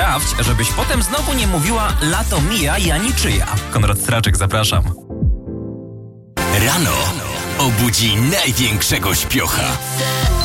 Sprawdź, żebyś potem znowu nie mówiła lato mija ja niczyja. Konrad Straczek, zapraszam. Rano obudzi największego śpiocha.